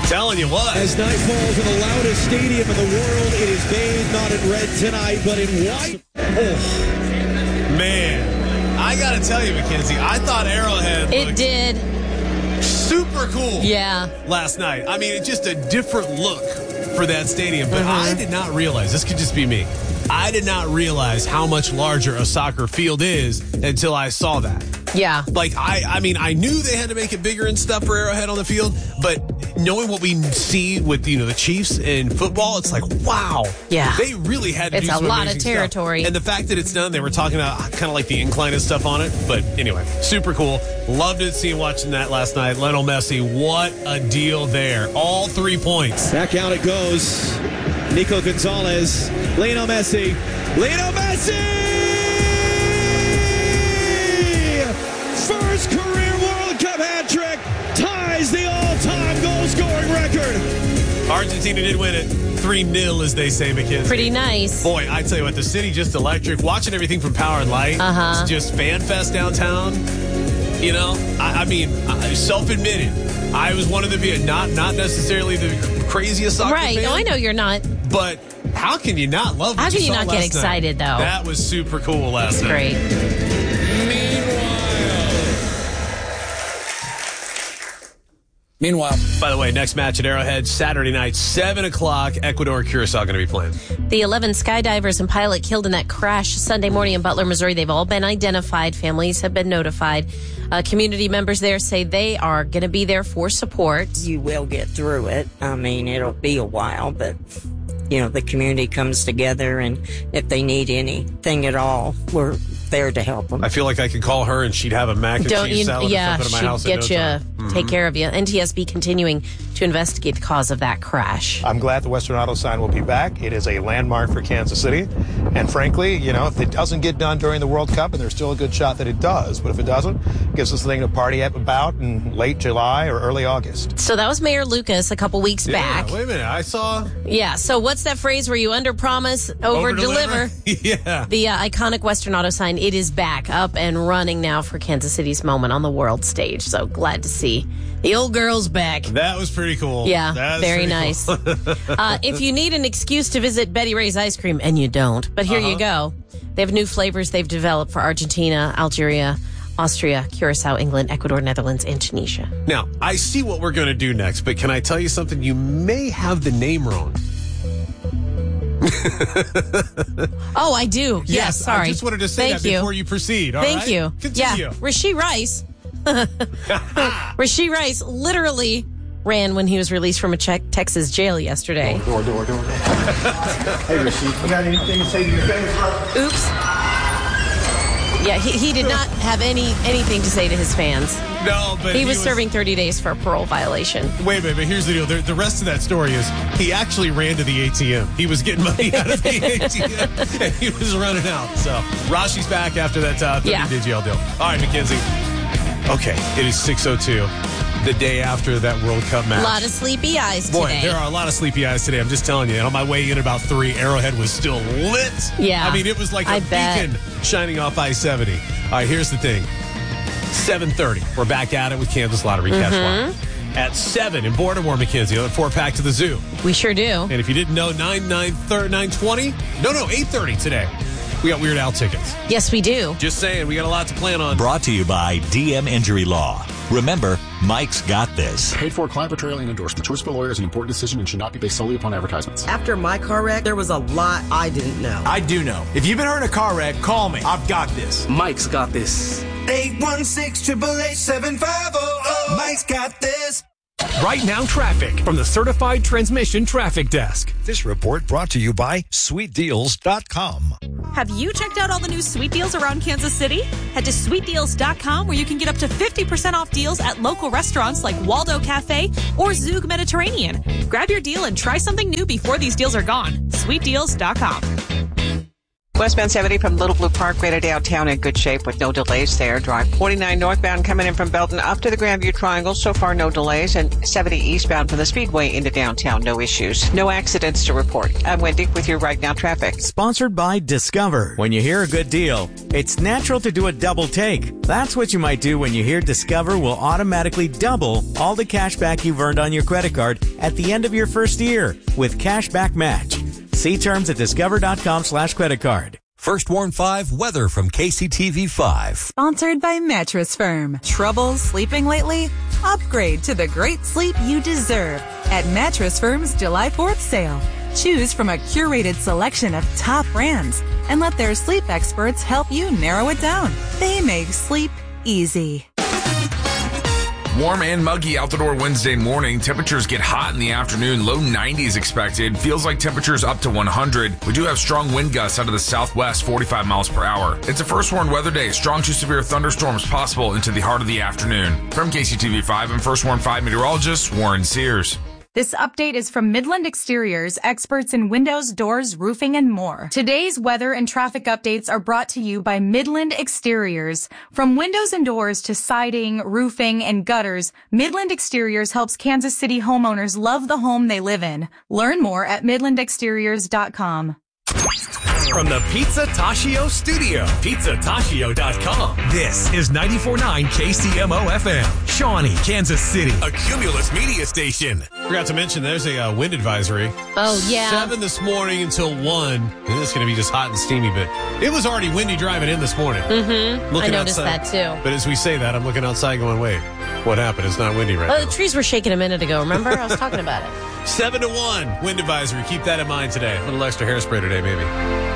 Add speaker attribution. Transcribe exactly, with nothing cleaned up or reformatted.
Speaker 1: Telling you what.
Speaker 2: As night falls in the loudest stadium in the world, it is bathed not in red tonight, but in white.
Speaker 1: Oh, man. I got to tell you, Mackenzie, I thought Arrowhead
Speaker 3: It did.
Speaker 1: super cool
Speaker 3: Yeah.
Speaker 1: last night. I mean, it's just a different look for that stadium. But
Speaker 3: Mm-hmm.
Speaker 1: I did not realize, this could just be me, I did not realize how much larger a soccer field is until I saw that.
Speaker 3: Yeah.
Speaker 1: Like, I, I mean, I knew they had to make it bigger and stuff for Arrowhead on the field, but knowing what we see with, you know, the Chiefs in football, it's like, wow.
Speaker 3: Yeah.
Speaker 1: They really had to
Speaker 3: It's
Speaker 1: do
Speaker 3: a
Speaker 1: some
Speaker 3: lot of
Speaker 1: amazing stuff.
Speaker 3: territory.
Speaker 1: And the fact that it's done, they were talking about kind of like the incline and stuff on it. But anyway, super cool. Loved it seeing watching that last night. Lionel Messi, what a deal there. All three points.
Speaker 2: Back out it goes. Nico Gonzalez. Lionel Messi. Lionel Messi! First career World Cup hat trick. Ties the all-time goal-scoring record.
Speaker 1: Argentina did win it. three nil, as they say, Mackenzie.
Speaker 3: Pretty nice.
Speaker 1: Boy, I tell you what, the city just electric. Watching everything from Power and Light.
Speaker 3: Uh-huh.
Speaker 1: It's just fan fest downtown. You know, I, I mean, I, self-admitted, I was one of the people, not not necessarily the craziest soccer
Speaker 3: Right.
Speaker 1: fan.
Speaker 3: No, I know you're not.
Speaker 1: But how can you not love what
Speaker 3: How can you
Speaker 1: saw
Speaker 3: not get
Speaker 1: last
Speaker 3: excited,
Speaker 1: night?
Speaker 3: though?
Speaker 1: That was super cool last
Speaker 3: It's
Speaker 1: night.
Speaker 3: great.
Speaker 4: Meanwhile,
Speaker 1: By the way, next match at Arrowhead, Saturday night, seven o'clock, Ecuador, Curacao going to be playing.
Speaker 3: The eleven skydivers and pilot killed in that crash Sunday morning in Butler, Missouri, they've all been identified. Families have been notified. Uh, community members there say they are going to be there for support.
Speaker 5: You will get through it. I mean, it'll be a while, but, you know, the community comes together, and if they need anything at all, we're there to help them.
Speaker 1: I feel like I could call her and she'd have a mac and
Speaker 3: Don't
Speaker 1: cheese
Speaker 3: you?
Speaker 1: salad
Speaker 3: Yeah,
Speaker 1: or something at my house
Speaker 3: she'd
Speaker 1: in
Speaker 3: get
Speaker 1: no
Speaker 3: you,
Speaker 1: time. Mm-hmm.
Speaker 3: take care of you. N T S B continuing to investigate the cause of that crash.
Speaker 6: I'm glad the Western Auto Sign will be back. It is a landmark for Kansas City. And frankly, you know, if it doesn't get done during the World Cup, and there's still a good shot that it does, but if it doesn't, it gives us something to party up about in late July or early August.
Speaker 3: So that was Mayor Lucas a couple weeks
Speaker 1: Yeah,
Speaker 3: back.
Speaker 1: wait a minute. I saw
Speaker 3: Yeah. So what's that phrase where you under promise, over deliver?
Speaker 1: Yeah.
Speaker 3: The uh, iconic Western Auto Sign, it is back up and running now for Kansas City's moment on the world stage. So glad to see the old girl's back.
Speaker 1: That was pretty cool.
Speaker 3: Yeah,
Speaker 1: That was
Speaker 3: very
Speaker 1: pretty
Speaker 3: nice.
Speaker 1: cool.
Speaker 3: uh, if you need an excuse to visit Betty Ray's Ice Cream, and you don't, but here
Speaker 1: Uh-huh.
Speaker 3: you go. They have new flavors they've developed for Argentina, Algeria, Austria, Curacao, England, Ecuador, Netherlands, and Tunisia.
Speaker 1: Now, I see what we're going to do next, but can I tell you something? You may have the name wrong.
Speaker 3: Oh, I do. Yes,
Speaker 1: Yes,
Speaker 3: sorry.
Speaker 1: I just wanted to say
Speaker 3: Thank
Speaker 1: that
Speaker 3: you.
Speaker 1: before you proceed. All
Speaker 3: Thank
Speaker 1: right?
Speaker 3: you.
Speaker 1: Continue.
Speaker 3: Yeah, Rasheed Rice. Rasheed Rice literally ran when he was released from a Czech Texas jail yesterday.
Speaker 6: Door, door, door, door. Hey, Rasheed, you got anything to say to your fans?
Speaker 3: Oops. Yeah, he, he did not have any anything to say to his fans.
Speaker 1: No, but
Speaker 3: He was serving thirty days for a parole violation.
Speaker 1: Wait a minute, but here's the deal. The, the rest of that story is he actually ran to the A T M. He was getting money out of the A T M, and he was running out. So Rashi's back after that uh,
Speaker 3: Yeah.
Speaker 1: thirty-day jail deal. All right, Mackenzie. Okay, it is six oh two, the day after that World Cup match.
Speaker 3: A lot of sleepy eyes
Speaker 1: Boy,
Speaker 3: today.
Speaker 1: there are a lot of sleepy eyes today. I'm just telling you. And on my way in about three, Arrowhead was still lit.
Speaker 3: Yeah,
Speaker 1: I mean, it was like a
Speaker 3: I bet.
Speaker 1: beacon shining off I seventy. All right, here's the thing. seven thirty. We're back at it with Kansas Lottery Cash
Speaker 3: Mm-hmm.
Speaker 1: Line. At seven in Baltimore, Mackenzie, on a four-pack to the zoo.
Speaker 3: We sure do.
Speaker 1: And if you didn't know, nine, nine, nine twenty? No, no, eight thirty today. We got Weird Al tickets.
Speaker 3: Yes, we do.
Speaker 1: Just saying, we got a lot to plan on.
Speaker 7: Brought to you by D M Injury Law. Remember, Mike's got this.
Speaker 8: Paid for client portrayal and endorsement. Choice of a lawyer is an important decision and should not be based solely upon advertisements.
Speaker 9: After my car wreck, there was a lot I didn't know.
Speaker 4: I do know. If you've been hurt in a car wreck, call me. I've got this.
Speaker 9: Mike's got this.
Speaker 10: eight one six, eight eight eight, seven five zero zero. Mike's got this.
Speaker 11: Right now, traffic from the Certified Transmission Traffic Desk.
Speaker 12: This report brought to you by sweet deals dot com.
Speaker 13: Have you checked out all the new sweet deals around Kansas City? Head to sweet deals dot com where you can get up to fifty percent off deals at local restaurants like Waldo Cafe or Zug Mediterranean. Grab your deal and try something new before these deals are gone. sweet deals dot com.
Speaker 14: Westbound seventy from Little Blue Parkway to downtown in good shape with no delays there. Drive forty-nine northbound coming in from Belton up to the Grandview Triangle. So far, no delays. And seventy eastbound from the Speedway into downtown, no issues. No accidents to report. I'm Wendy with your Right Now traffic.
Speaker 15: Sponsored by Discover. When you hear a good deal, it's natural to do a double take. That's what you might do when you hear Discover will automatically double all the cash back you've earned on your credit card at the end of your first year with Cashback Match. See terms at discover.com slash credit card.
Speaker 16: First Warn five weather from K C T V five.
Speaker 17: Sponsored by Mattress Firm. Trouble sleeping lately? Upgrade to the great sleep you deserve at Mattress Firm's July fourth sale. Choose from a curated selection of top brands and let their sleep experts help you narrow it down. They make sleep easy.
Speaker 18: Warm and muggy out the door Wednesday morning. Temperatures get hot in the afternoon. Low nineties expected. Feels like temperatures up to one hundred. We do have strong wind gusts out of the southwest, forty-five miles per hour. It's a first warned weather day. Strong to severe thunderstorms possible into the heart of the afternoon. From K C T V five and First Warn five meteorologist Warren Sears.
Speaker 19: This update is from Midland Exteriors, experts in windows, doors, roofing, and more. Today's weather and traffic updates are brought to you by Midland Exteriors. From windows and doors to siding, roofing, and gutters, Midland Exteriors helps Kansas City homeowners love the home they live in. Learn more at midland exteriors dot com.
Speaker 11: From the Pizza Tashio studio, pizza tashio dot com. This is ninety-four point nine K C M O F M, Shawnee, Kansas City, a Cumulus media station.
Speaker 1: Forgot to mention there's a uh, wind advisory.
Speaker 3: Oh, yeah.
Speaker 1: Seven this morning until one. And it's going to be just hot and steamy, but it was already windy driving in this morning.
Speaker 3: Mm-hmm. I noticed
Speaker 1: outside.
Speaker 3: that too.
Speaker 1: But as we say that, I'm looking outside going, wait, what happened? It's not windy right
Speaker 3: Oh,
Speaker 1: now.
Speaker 3: the trees were shaking a minute ago. Remember? I was talking about it.
Speaker 1: Seven to one wind advisory. Keep that in mind today. A little extra hairspray today, maybe.